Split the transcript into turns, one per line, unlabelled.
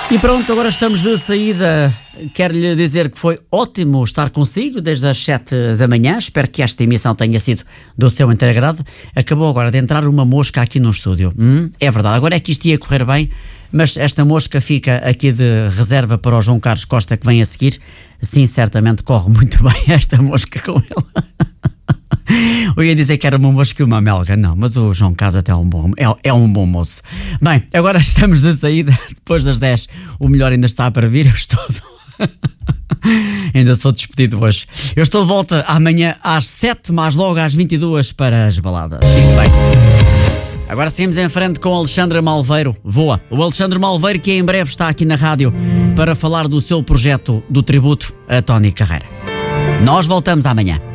E pronto, agora estamos de saída. Quero-lhe dizer que foi ótimo estar consigo desde as 7 da manhã. Espero que esta emissão tenha sido do seu integrado. Acabou agora de entrar uma mosca aqui no estúdio. É verdade, agora é que isto ia correr bem, mas esta mosca fica aqui de reserva para o João Carlos Costa, que vem a seguir. Sim, certamente corre muito bem esta mosca com ele. Eu ia dizer que era uma mosca e uma melga, não, mas o João Carlos até é um bom moço. Bem, agora estamos de saída, depois das 10, o melhor ainda está para vir, eu estou... ainda sou despedido hoje. Eu estou de volta amanhã às 7, mais logo às 22 para as baladas. Fique bem. Agora seguimos em frente com o Alexandre Malveiro. Voa! O Alexandre Malveiro, que em breve está aqui na rádio para falar do seu projeto do tributo a Tony Carreira. Nós voltamos amanhã.